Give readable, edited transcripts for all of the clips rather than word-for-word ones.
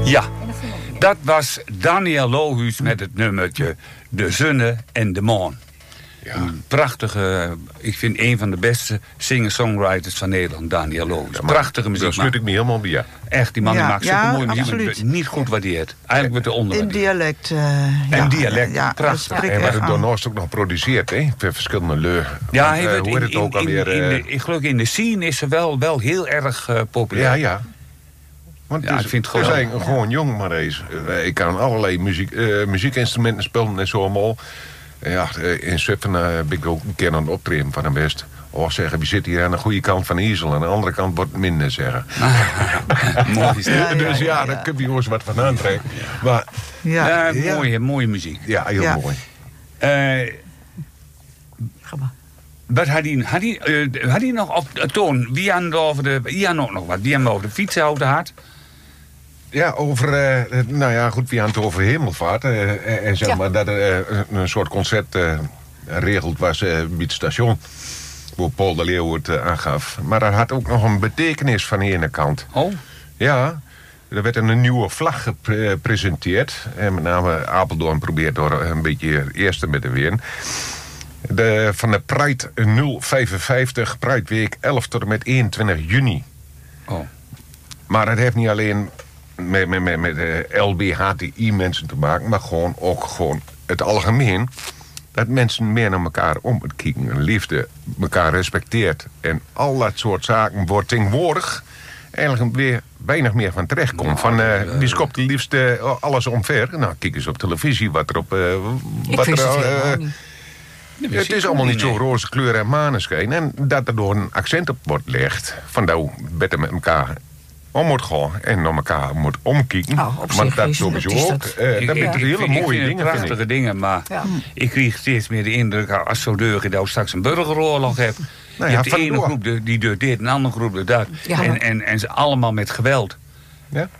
Ja, dat was Daniel Lohuus met het nummertje De Zonne en de Maan. Ja. Een prachtige, ik vind een van de beste singer-songwriters van Nederland, Daniel Lohuus. Prachtige muziek. Daar sluit ik me helemaal bij. Ja. Echt, die man die maakt zulke mooie muziek, absoluut. maar niet goed waardeerd. Eigenlijk wordt er onder. In dialect. En dialect, ja, prachtig. En wat het door Noorst ook nog geproduceerd, hè? Voor verschillende leur. Ja, hij werd hoe heet het ook alweer? ik geloof in de scene is ze wel heel erg populair. Ja. Want Ja, het is, ik vind het het is geweldig. eigenlijk gewoon jong, maar eens. Ik kan allerlei muziekinstrumenten spelen en zo allemaal. Ja, in Zutphen ben ik ook een keer aan het optreden van hem best. Oh, zeggen, we zitten hier aan de goede kant van de ezel. Aan de andere kant wordt het minder, zeggen. Mooi is dat. Dus ja, daar kun je jongens wat van aantrekken. Maar Ja. Mooie muziek. ja, heel Ja. mooi. Ga maar. Wat had hij nog op toon? Wie aan ook nog wat? Wie aan over de fiets over had? Ja, over, nou ja, goed, we aan het over hemelvaart. En zeg Ja. maar dat er een soort concert geregeld was bij het station. Waar Paul de Leeuw het aangaf. Maar dat had ook nog een betekenis van de ene kant. Oh, Ja, er werd een nieuwe vlag gepresenteerd. En met name Apeldoorn probeert door een beetje eerste met de winnen. Van de Pride 055, Pride Week 11 tot en met 21 juni. oh. Maar het heeft niet alleen met LBHTI-mensen te maken, maar ook gewoon het algemeen. Dat mensen meer naar elkaar om het kijken. Liefde, elkaar respecteert. En al dat soort zaken wordt tegenwoordig eigenlijk weer weinig meer van terechtkomt. Die skopt het liefst alles omver. Nou, kijk eens op televisie wat er op... Ik vind het helemaal niet. Het is allemaal niet zo roze kleur en maneschijn. En dat er door een accent op wordt gelegd. Van dat beter met elkaar om moet gaan. En naar elkaar moet omkijken. Nou, op maar zich dat is- sowieso is dat- ook. Dat zijn hele mooie dingen, vind prachtige ik. dingen, maar Ja. ik kreeg steeds meer de indruk, als zo deur je dat je straks een burgeroorlog hebt. Nou Je ja, hebt de van ene door. groep die doet dit, een andere groep doet dat. Ja. En ze allemaal met geweld. Ja?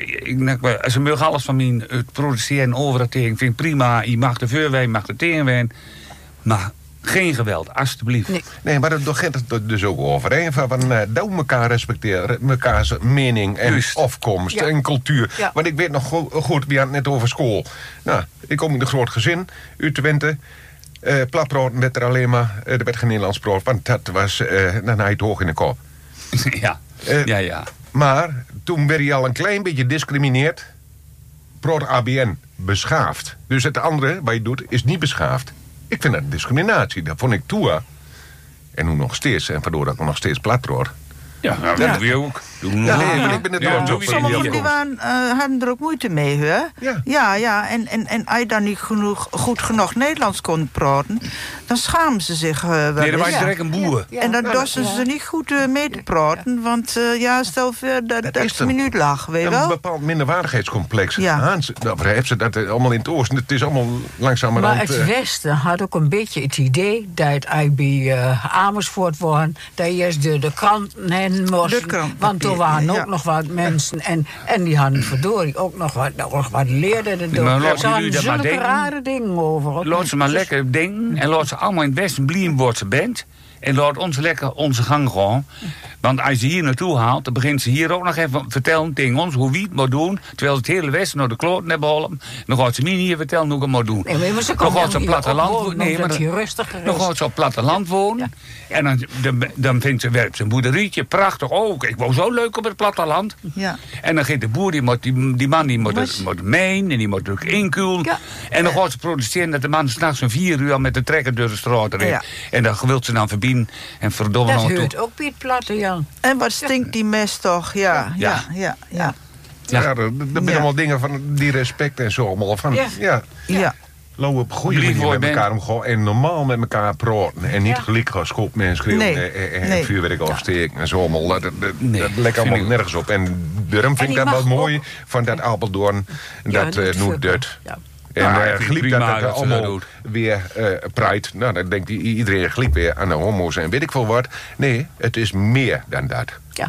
Ze mogen alles van mij het produceren over dat tegen. Ik vind prima, je mag de voorwijn, je mag de tegenwijn. Maar geen geweld, alstublieft. Nee. Nee, maar daar gaat het dus ook over. Hè? Van dat we elkaar respecteren. Mekaars mening en Juist. afkomst Ja. en cultuur. Ja. Want ik weet nog goed, we hadden het net over school. Nou, ik kom in een groot gezin, uit Twente. Platbrood werd er alleen maar, er werd geen Nederlands brood. Want dat was, dan had je het hoog in de kop. Ja, ja. Maar toen werd je al een klein beetje discrimineerd. Brood ABN, beschaafd. Dus het andere wat je doet, is niet beschaafd. Ik vind dat discriminatie. Dat vond ik toe. En nu nog steeds. En waardoor dat ik nog steeds platbrood. Ja, dat doen we ook. Ja, nee, ik ben het trots op. Sommigen die hadden er ook moeite mee, hè? Ja. Ja. En als je dan niet goed genoeg Nederlands kon praten, dan schamen ze zich wel Nee, dan was eens. je direct een boer. Ja. En dan Ja. dorsten ze niet goed mee te praten, want stel voor dat is het een- minuut lag, weet je Een wel? bepaald minderwaardigheidscomplex. Ja. Dat heeft ze dat allemaal in het oosten. Het is allemaal Maar langzamerhand... het Westen had ook een beetje het idee dat het bij Amersfoort was, dat je eerst de kranten heen moest. De krant, Want er waren ook ja. nog wat mensen en die hadden verdorie ook nog wat leerden. Maar laten Er waren jullie dat maar zulke denken. rare dingen over. Laat ze maar lekker denken. En laat ze allemaal in het Westen blijven wat ze bent. En laat ons lekker onze gang gaan. Want als je hier naartoe haalt, dan begint ze hier ook nog even vertellen tegen ons hoe wie het moet doen. Terwijl ze het hele Westen naar de kloten hebben geholpen. Dan gaat ze mij hier vertellen hoe ik het moet doen. Nee, maar ze Dan gaat ze op hier platteland ook wonen. wonen, Nee, maar omdat je dan rustiger is. dan gaat ze op platteland wonen. En dan vindt ze werkt zijn boerderietje prachtig. Oh, ik woon zo leuk op het platteland. Ja. En dan gaat de boer, die moet meen en die moet ook inkulen. Ja. En dan gaat ze produceren dat de man s'nachts om 4 uur met de trekker door de straat rijdt. Ja. En dan wil ze dan verbieden en verdomme Dat nog toe. hoort ook bij het platte, Jan. En wat stinkt die mest toch? Ja. Ja. Ja. Ja. Ja, er zijn Ja. allemaal dingen van die respect en zo allemaal van. Ja. Ja. Lopen op goede Lief manier voor met je elkaar omgaan en normaal met elkaar praten. En niet Ja. gelijk gaan schoppen en schreeuwen Nee. en Nee. vuurwerk afsteken en zo allemaal. Dat Nee, lijkt vind allemaal ik- nergens op. En daarom vind ik die dat wel mag mooi ook- van dat Apeldoorn Ja, dat dat nu vind ik doet. wel. Ja. En Ja, ik vind het gelijk prima dat het dat ze dat allemaal doet. weer Pride. Nou, dan denkt iedereen gelijk weer aan de homo's en weet ik veel wat. Nee, het is meer dan dat. Ja.